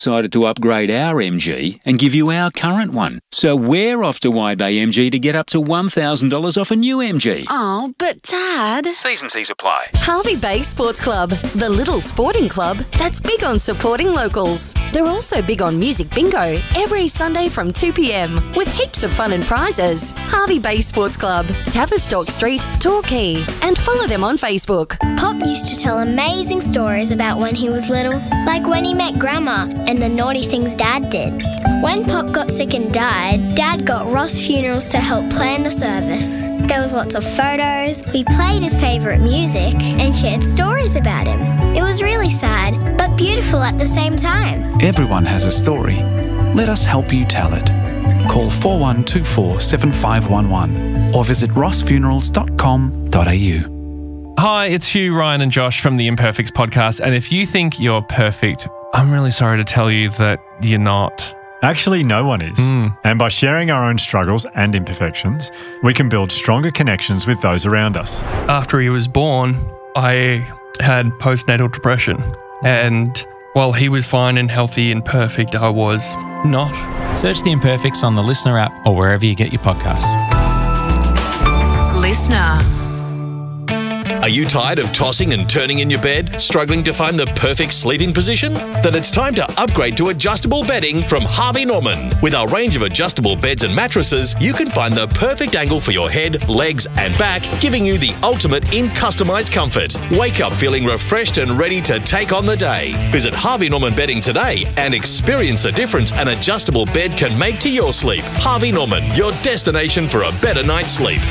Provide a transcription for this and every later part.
decided to upgrade our MG and give you our current one. So we're off to Wide Bay MG to get up to $1,000 off a new MG. Oh, but Dad... T's and C's apply. Harvey Bay Sports Club, the little sporting club that's big on supporting locals. They're also big on music bingo every Sunday from 2 p.m. with heaps of fun and prizes. Harvey Bay Sports Club, Tavistock Street, Torquay, and follow them on Facebook. Pop used to tell amazing stories about when he was little, like when he met Grandma and the naughty things Dad did. When Pop got sick and died, Dad got Ross Funerals to help plan the service. There was lots of photos, we played his favourite music and shared stories about him. It was really sad, but beautiful at the same time. Everyone has a story. Let us help you tell it. Call 4124 7511 or visit rossfunerals.com.au. Hi, it's Hugh, Ryan and Josh from the Imperfects podcast. And if you think you're perfect, I'm really sorry to tell you that you're not. Actually, no one is. And by sharing our own struggles and imperfections, we can build stronger connections with those around us. After he was born, I had postnatal depression. And while he was fine and healthy and perfect, I was not. Search The Imperfects on the Listener app or wherever you get your podcasts. Listener. Are you tired of tossing and turning in your bed, struggling to find the perfect sleeping position? Then it's time to upgrade to adjustable bedding from Harvey Norman. With our range of adjustable beds and mattresses, you can find the perfect angle for your head, legs and back, giving you the ultimate in customised comfort. Wake up feeling refreshed and ready to take on the day. Visit Harvey Norman Bedding today and experience the difference an adjustable bed can make to your sleep. Harvey Norman, your destination for a better night's sleep.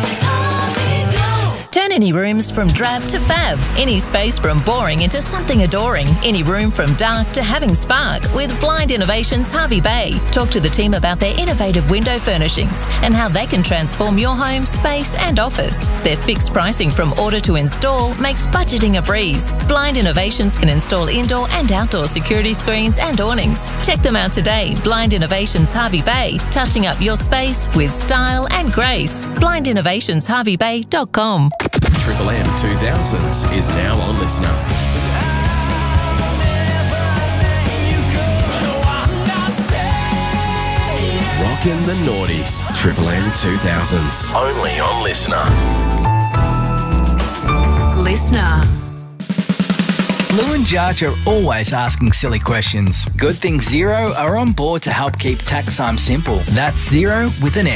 Turn any rooms from drab to fab. Any space from boring into something adoring. Any room from dark to having spark with Blind Innovations Harvey Bay. Talk to the team about their innovative window furnishings and how they can transform your home, space and office. Their fixed pricing from order to install makes budgeting a breeze. Blind Innovations can install indoor and outdoor security screens and awnings. Check them out today. Blind Innovations Harvey Bay. Touching up your space with style and grace. BlindInnovationsHarveyBay.com. Triple M 2000s is now on Listener. Rockin' the Naughties. Triple M 2000s. Only on Listener. Listener. Lou and Jarch are always asking silly questions. Good Thing Zero are on board to help keep tax time simple. That's Zero with an